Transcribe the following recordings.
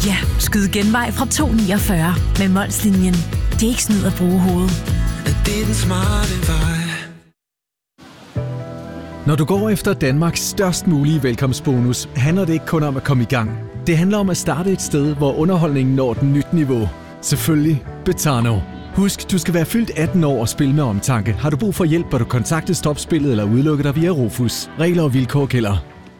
Ja, skyd genvej fra 249 med Molslinjen. Det er ikke snyd at bruge hovedet. Det er den smarte vej. Når du går efter Danmarks størst mulige velkomstbonus, handler det ikke kun om at komme i gang. Det handler om at starte et sted, hvor underholdningen når den nyt niveau. Selvfølgelig Betano. Husk, du skal være fyldt 18 år og spille med omtanke. Har du brug for hjælp, bør du kontakte Stopspillet eller udelukke dig via Rufus. Regler og vilkår gælder.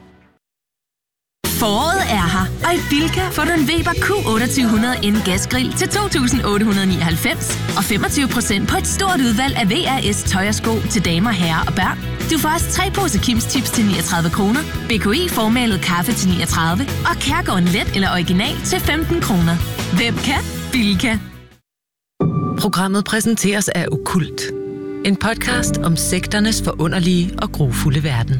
Foråret er her, og i Bilka får du en Weber Q2800N gasgrill til 2.899 og 25% på et stort udvalg af VRS tøj og sko til damer, herrer og børn. Du får også 3 poser Kims Chips til 39 kroner, BKI formalet kaffe til 39 og Kærgården Let eller Original til 15 kroner. Hvem kan? Bilka. Programmet præsenteres af Okkult. En podcast om sekternes forunderlige og grufulde verden.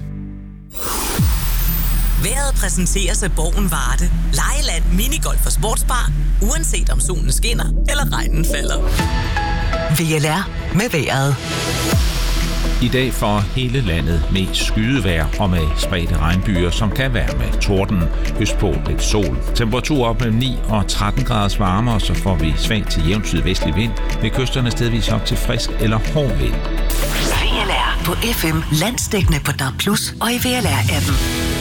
Vejret præsenteres af Borgen Varde. Lejeland, minigolf og sportsbar. Uanset om solen skinner eller regnen falder. VLR med vejret. I dag for hele landet med skydevejr og med spredte regnbyer, som kan være med torden, østpå lidt sol. Temperatur op mellem 9 og 13 graders varmere, så får vi svag til jævn sydvestlig vind. Ved kysterne stedvis op til frisk eller hård vind. VLR på FM, landsdækkende på DAB+ og i VLR-appen.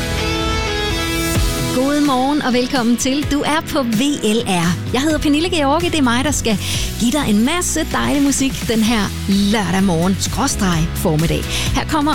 Godmorgen og velkommen til. Du er på VLR. Jeg hedder Pernille George. Det er mig, der skal give dig en masse dejlig musik den her lørdag morgen, /formiddag. Her kommer